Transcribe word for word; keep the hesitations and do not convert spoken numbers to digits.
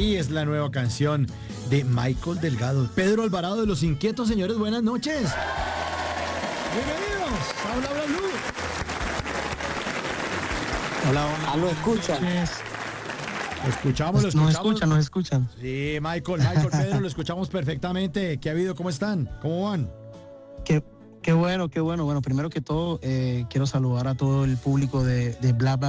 Así es la nueva canción de Michael Delgado. Pedro Alvarado de Los Inquietos, señores, buenas noches. Bienvenidos. Habla, habla, Blue. Hola, hola. Ah, lo escuchan. Lo escuchamos, lo escuchamos. Nos escuchan, nos escuchan. Sí, Michael, Michael, Pedro, lo escuchamos perfectamente. ¿Qué ha habido? ¿Cómo están? ¿Cómo van? Qué, qué bueno, qué bueno. Bueno, primero que todo, eh, quiero saludar a todo el público de, de Bla Bla